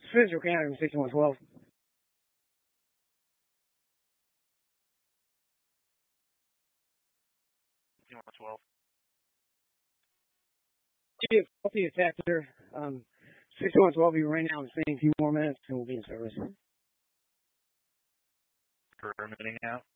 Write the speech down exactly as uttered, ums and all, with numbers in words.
Central County, sixty-one twelve. sixty-one twelve. Chief, copy of Factor. Um, sixty-one twelve, you right now in the same few more minutes and we'll be in service. Permitting out.